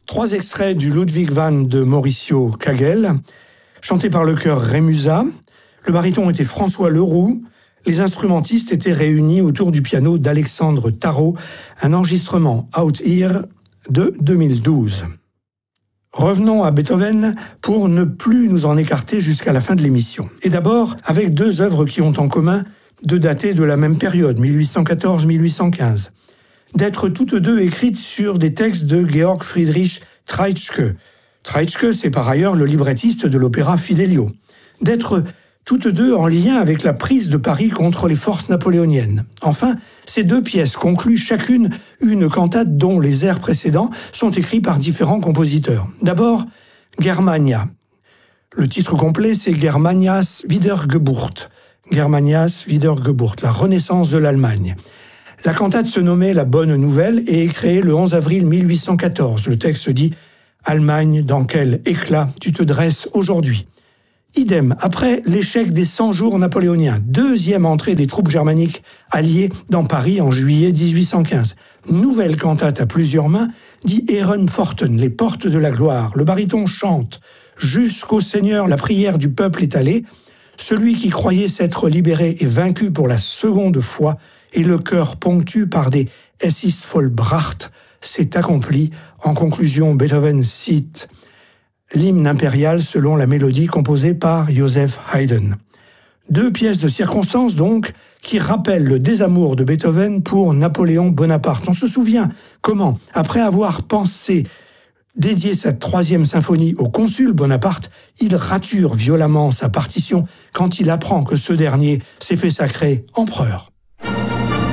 3 extraits du Ludwig van de Mauricio Kagel, chanté par le chœur Rémusat. Le baryton était François Leroux. Les instrumentistes étaient réunis autour du piano d'Alexandre Tarot, un enregistrement Out Here de 2012. Revenons à Beethoven pour ne plus nous en écarter jusqu'à la fin de l'émission. Et d'abord avec 2 œuvres qui ont en commun de dater de la même période, 1814-1815. D'être toutes 2 écrites sur des textes de Georg Friedrich Treitschke. Treitschke, c'est par ailleurs le librettiste de l'opéra Fidelio. D'être toutes 2 en lien avec la prise de Paris contre les forces napoléoniennes. Enfin, ces 2 pièces concluent chacune une cantate dont les airs précédents sont écrits par différents compositeurs. D'abord, Germania. Le titre complet, c'est Germanias Wiedergeburt. Germanias Wiedergeburt, la renaissance de l'Allemagne. La cantate se nommait La Bonne Nouvelle et est créée le 11 avril 1814. Le texte dit « Allemagne, dans quel éclat tu te dresses aujourd'hui ?» Idem, après l'échec des 100 jours napoléoniens, 2e entrée des troupes germaniques alliées dans Paris en juillet 1815. Nouvelle cantate à plusieurs mains, dit Ehrenpforten, les portes de la gloire. Le baryton chante « Jusqu'au Seigneur, la prière du peuple est allée. Celui qui croyait s'être libéré est vaincu pour la seconde fois, et le chœur ponctue par des Es ist vollbracht s'est accompli. » En conclusion, Beethoven cite l'hymne impérial selon la mélodie composée par Joseph Haydn. 2 pièces de circonstance donc qui rappellent le désamour de Beethoven pour Napoléon Bonaparte. On se souvient comment, après avoir pensé dédier sa 3e symphonie au consul Bonaparte, il rature violemment sa partition quand il apprend que ce dernier s'est fait sacrer empereur.